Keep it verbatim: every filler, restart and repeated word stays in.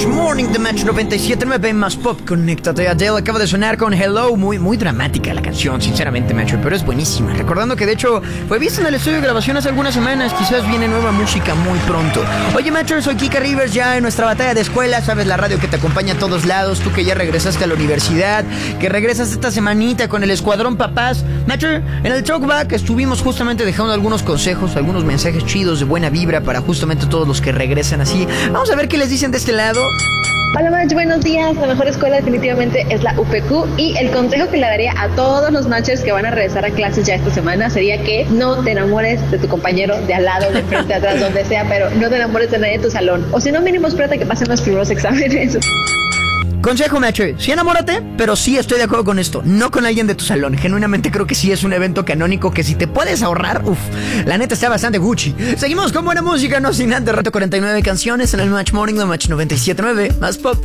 Match Morning de Match noventa y siete punto nueve más pop. Conéctate. Adele acaba de sonar con Hello. Muy, muy dramática la canción, sinceramente, Match, pero es buenísima. Recordando que de hecho fue vista en el estudio de grabación hace algunas semanas. Quizás viene nueva música muy pronto. Oye, Match, soy Kika Rivers, ya en nuestra batalla de escuela. Sabes, la radio que te acompaña a todos lados. Tú que ya regresaste a la universidad, que regresas esta semanita con el Escuadrón Papás. Match, en el Talkback estuvimos justamente dejando algunos consejos, algunos mensajes chidos de buena vibra para justamente todos los que regresan así. Vamos a ver qué les dicen de este lado. Hola Match, buenos días. La mejor escuela definitivamente es la U P Q y el consejo que le daría a todos los matchers que van a regresar a clases ya esta semana sería que no te enamores de tu compañero de al lado, de frente, atrás, donde sea, pero no te enamores de nadie de tu salón. O si no, mínimo espérate que pasen los primeros exámenes. Consejo, Match, sí enamórate, pero sí estoy de acuerdo con esto. No con alguien de tu salón. Genuinamente creo que sí es un evento canónico que si te puedes ahorrar, uff, la neta está bastante Gucci. Seguimos con buena música, no sin antes. Rato cuarenta y nueve canciones en el Match Morning de Match noventa y siete punto nueve más pop.